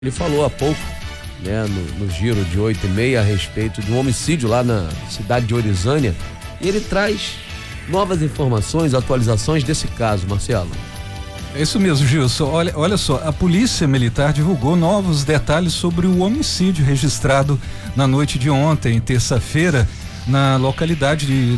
Ele falou há pouco, né, no giro de 8h30 a respeito de um homicídio lá na cidade de Orizânia, e ele traz novas informações, atualizações desse caso, Marcelo. É isso mesmo, Gilson. Olha só, a Polícia Militar divulgou novos detalhes sobre o homicídio registrado na noite de ontem, terça-feira, na localidade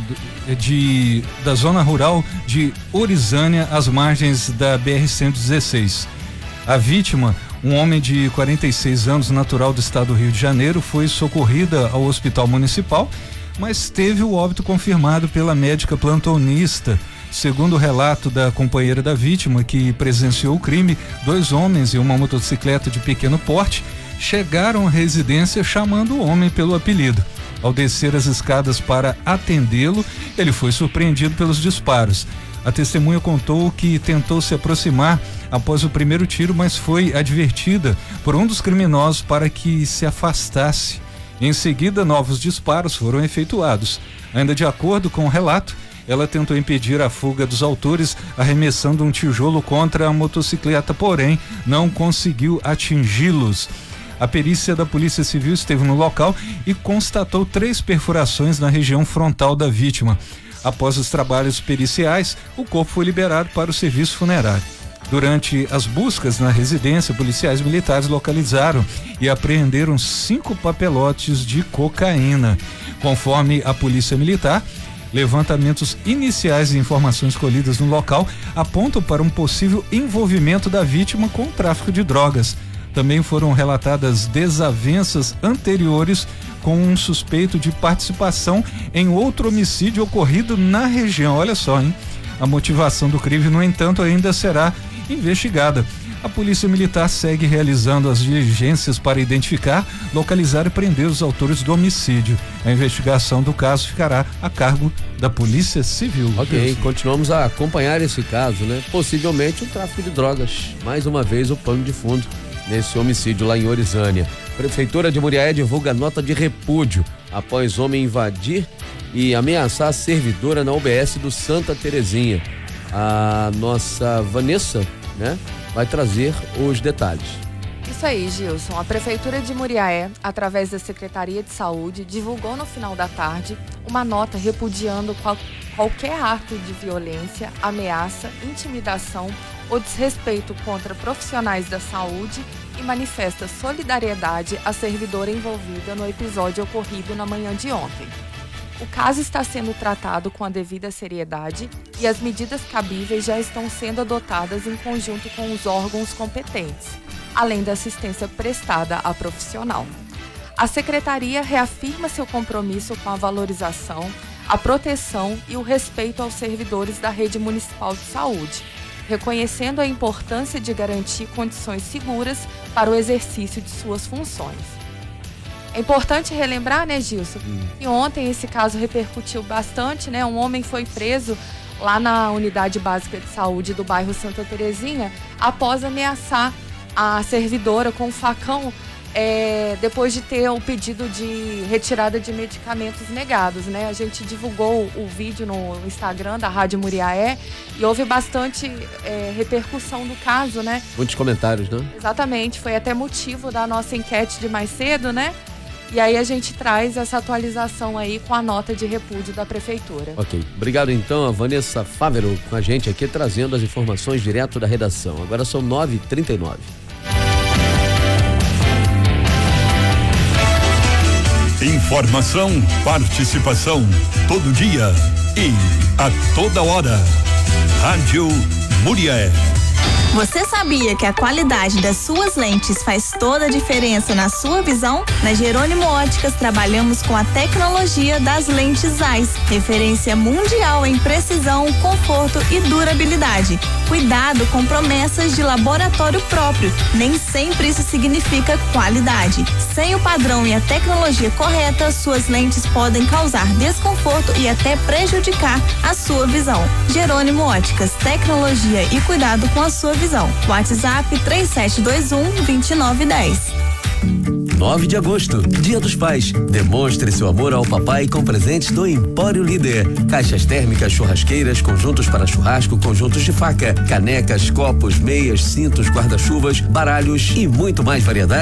da zona rural de Orizânia, às margens da BR-116. A vítima, um homem de 46 anos, natural do estado do Rio de Janeiro, foi socorrida ao hospital municipal, mas teve o óbito confirmado pela médica plantonista. Segundo o relato da companheira da vítima, que presenciou o crime, 2 homens e uma motocicleta de pequeno porte chegaram à residência chamando o homem pelo apelido. Ao descer as escadas para atendê-lo, ele foi surpreendido pelos disparos. A testemunha contou que tentou se aproximar após o primeiro tiro, mas foi advertida por um dos criminosos para que se afastasse. Em seguida, novos disparos foram efetuados. Ainda de acordo com o relato, ela tentou impedir a fuga dos autores, arremessando um tijolo contra a motocicleta, porém não conseguiu atingi-los. A perícia da Polícia Civil esteve no local e constatou 3 perfurações na região frontal da vítima. Após os trabalhos periciais, o corpo foi liberado para o serviço funerário. Durante as buscas na residência, policiais militares localizaram e apreenderam 5 papelotes de cocaína. Conforme a Polícia Militar, levantamentos iniciais e informações colhidas no local apontam para um possível envolvimento da vítima com o tráfico de drogas. Também foram relatadas desavenças anteriores com um suspeito de participação em outro homicídio ocorrido na região. Olha só, hein? A motivação do crime, no entanto, ainda será investigada. A Polícia Militar segue realizando as diligências para identificar, localizar e prender os autores do homicídio. A investigação do caso ficará a cargo da Polícia Civil. Ok, continuamos a acompanhar esse caso, né? Possivelmente o tráfico de drogas. Mais uma vez o pano de fundo nesse homicídio lá em Orizânia. Prefeitura de Muriaé divulga nota de repúdio após homem invadir e ameaçar a servidora na UBS do Santa Terezinha. A nossa Vanessa, né, vai trazer os detalhes. Isso aí, Gilson. A Prefeitura de Muriaé, através da Secretaria de Saúde, divulgou no final da tarde uma nota repudiando qualquer ato de violência, ameaça, intimidação ou desrespeito contra profissionais da saúde e manifesta solidariedade à servidora envolvida no episódio ocorrido na manhã de ontem. O caso está sendo tratado com a devida seriedade e as medidas cabíveis já estão sendo adotadas em conjunto com os órgãos competentes, além da assistência prestada à profissional. A Secretaria reafirma seu compromisso com a valorização, a proteção e o respeito aos servidores da Rede Municipal de Saúde, reconhecendo a importância de garantir condições seguras para o exercício de suas funções. É importante relembrar, né, Gilson, que ontem esse caso repercutiu bastante, né? Um homem foi preso lá na Unidade Básica de Saúde do bairro Santa Terezinha após ameaçar a servidora com um facão, depois de ter o pedido de retirada de medicamentos negados, né? A gente divulgou o vídeo no Instagram da Rádio Muriaé e houve bastante repercussão do caso, né? Muitos comentários, né? Exatamente, foi até motivo da nossa enquete de mais cedo, né? E aí a gente traz essa atualização aí com a nota de repúdio da Prefeitura. Ok, obrigado então a Vanessa Fávero com a gente aqui trazendo as informações direto da redação. Agora são 9h39. Informação, participação, todo dia e a toda hora. Rádio Muriaé. Você sabia que a qualidade das suas lentes faz toda a diferença na sua visão? Na Jerônimo Óticas trabalhamos com a tecnologia das lentes Zeiss, referência mundial em precisão, conforto e durabilidade. Cuidado com promessas de laboratório próprio. Nem sempre isso significa qualidade. Sem o padrão e a tecnologia correta, suas lentes podem causar desconforto e até prejudicar a sua visão. Jerônimo Óticas, tecnologia e cuidado com a sua visão. WhatsApp 3721-2910. 9 de agosto, Dia dos Pais. Demonstre seu amor ao papai com presentes do Empório Líder. Caixas térmicas, churrasqueiras, conjuntos para churrasco, conjuntos de faca, canecas, copos, meias, cintos, guarda-chuvas, baralhos e muito mais variedade